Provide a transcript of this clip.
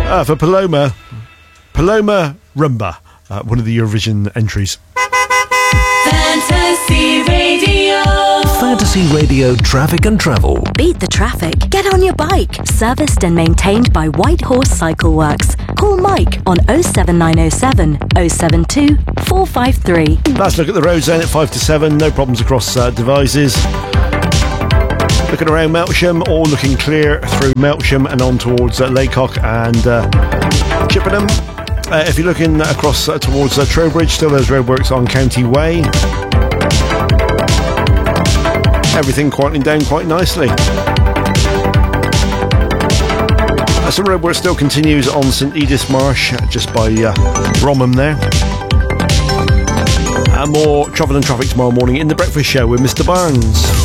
For Paloma Rumba, one of the Eurovision entries. Fantasy Radio. Fantasy Radio Traffic and Travel. Beat the traffic. Get on your bike. Serviced and maintained by White Horse Cycle Works. Call Mike on 07907 072 453. Last look at the roads then at 5 to 7. No problems across devices. Looking around Melksham, all looking clear through Melksham and on towards Laycock and Chippenham. If you're looking across towards Trowbridge, still those roadworks on County Way. Everything quieting down quite nicely. Some roadwork still continues on St Edith's Marsh, just by Bromham there. And more travel and traffic tomorrow morning in the Breakfast Show with Mr Barnes.